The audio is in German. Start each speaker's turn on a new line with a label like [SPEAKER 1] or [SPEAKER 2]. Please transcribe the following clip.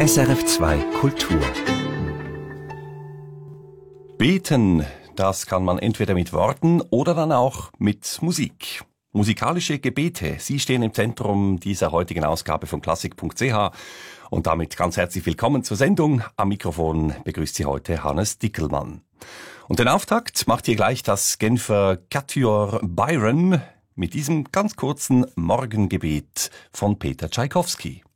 [SPEAKER 1] SRF2 Kultur. Beten, das kann man entweder mit Worten oder dann auch mit Musik. Musikalische Gebete, sie stehen im Zentrum dieser heutigen Ausgabe von klassik.ch. Und damit ganz herzlich willkommen zur Sendung. Am Mikrofon begrüßt Sie heute Hannes Dickelmann. Und den Auftakt macht hier gleich das Genfer Quatuor Byron mit diesem ganz kurzen Morgengebet von Peter Tschaikowski.